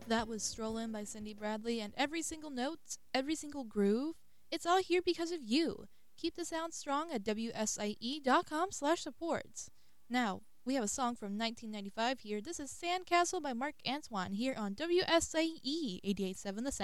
That was Strollin' by Cindy Bradley, and every single note, every single groove, it's all here because of you. Keep the sound strong at wsie.com/supports. Now, we have a song from 1995 here. This is Sandcastle by Mark Antoine here on WSIE 88.7 The Sound.